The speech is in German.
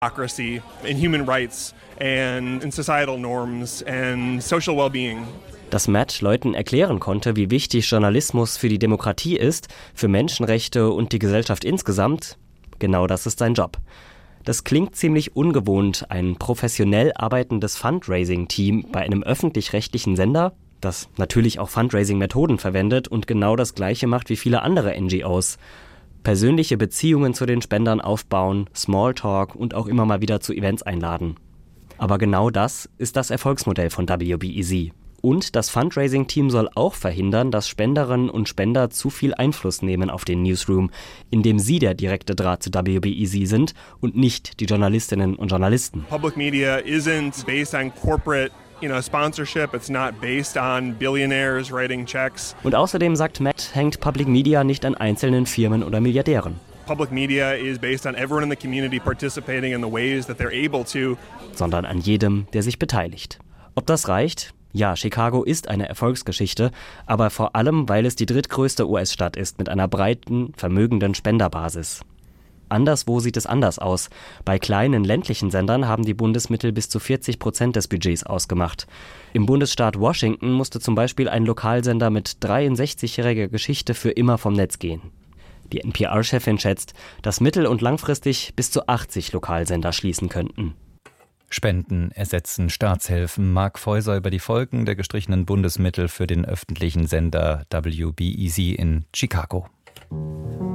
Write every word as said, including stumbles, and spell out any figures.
democracy and human rights and in societal norms and social well-being. Dass Matt Leuten erklären konnte, wie wichtig Journalismus für die Demokratie ist, für Menschenrechte und die Gesellschaft insgesamt, genau das ist sein Job. Das klingt ziemlich ungewohnt, ein professionell arbeitendes Fundraising-Team bei einem öffentlich-rechtlichen Sender, das natürlich auch Fundraising-Methoden verwendet und genau das Gleiche macht wie viele andere N G Os. Persönliche Beziehungen zu den Spendern aufbauen, Smalltalk und auch immer mal wieder zu Events einladen. Aber genau das ist das Erfolgsmodell von W B E Z. Und das Fundraising-Team soll auch verhindern, dass Spenderinnen und Spender zu viel Einfluss nehmen auf den Newsroom, indem sie der direkte Draht zu W B E Z sind und nicht die Journalistinnen und Journalisten. Public media isn't based on corporate You know, sponsorship. It's not based on billionaires writing checks. Und außerdem, sagt Matt, hängt Public Media nicht an einzelnen Firmen oder Milliardären. Public media is based on everyone in the community participating in the ways that they're able to. Sondern an jedem, der sich beteiligt. Ob das reicht? Ja, Chicago ist eine Erfolgsgeschichte, aber vor allem, weil es die drittgrößte U S-Stadt ist mit einer breiten, vermögenden Spenderbasis. Anderswo sieht es anders aus. Bei kleinen ländlichen Sendern haben die Bundesmittel bis zu vierzig Prozent des Budgets ausgemacht. Im Bundesstaat Washington musste zum Beispiel ein Lokalsender mit dreiundsechzigjähriger Geschichte für immer vom Netz gehen. Die N P R-Chefin schätzt, dass mittel- und langfristig bis zu achtzig Lokalsender schließen könnten. Spenden ersetzen Staatshilfen. Mark Feuser über die Folgen der gestrichenen Bundesmittel für den öffentlichen Sender W B E Z in Chicago.